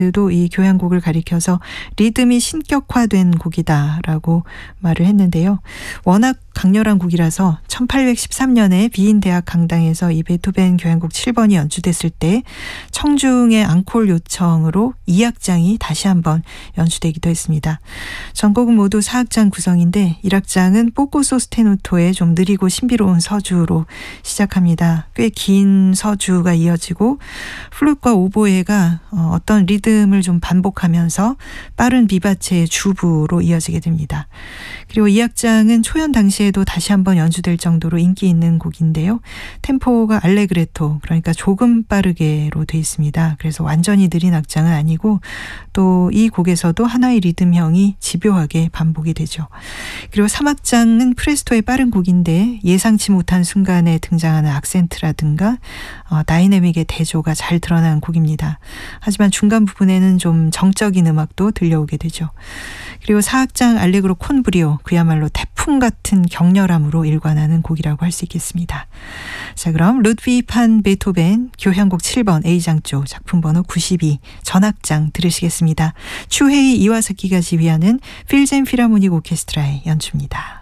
도 이 교향곡을 가리켜서 리듬이 신격화된 곡이다라고 말을 했는데요. 워낙 강렬한 곡이라서 1813년에 비인 대학 강당에서 이 베토벤 교향곡 7번이 연주됐을 때 청중의 앙콜 요청으로 2악장이 다시 한번 연주되기도 했습니다. 전곡은 모두 4악장 구성인데 1악장은 뽀꼬 소스테누토의 좀 느리고 신비로운 서주로 시작합니다. 꽤 긴 서주가 이어지고 플룻과 오보에가 어떤 리듬을 좀 반복하면서 빠른 비바체의 주부로 이어지게 됩니다. 그리고 2악장은 초연 당시에도 다시 한번 연주될 정도로 인기 있는 곡인데요. 템포가 알레그레토, 그러니까 조금 빠르게로 되어 있습니다. 그래서 완전히 느린 악장은 아니고 또 이 곡에서도 하나의 리듬형이 집요하게 반복이 되죠. 그리고 3악장은 프레스토의 빠른 곡인데 예상치 못한 순간에 등장하는 악센트라든가 다이내믹의 대조가 잘 드러난 곡입니다. 하지만 중간 부분에는 좀 정적인 음악도 들려오게 되죠. 그리고 4악장 알레그로 콘브리오, 그야말로 태풍 같은 격렬함으로 일관하는 곡이라고 할 수 있겠습니다. 자, 그럼 루드비히 판 베토벤 교향곡 7번 A장조 작품 번호 92 전악장 들으시겠습니다. 추헤이 이와사키가 지휘하는 필젠 필하모닉 오케스트라의 연주입니다.